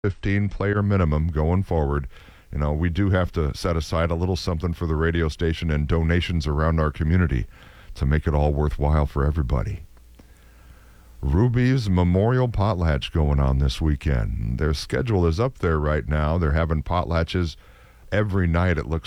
15 player minimum going forward. We do have to set aside a little something for the radio station and donations around our community to make it all worthwhile for everybody. Ruby's Memorial Potlatch going on this weekend. Their schedule is up there right now. They're having potlatches every night, it looks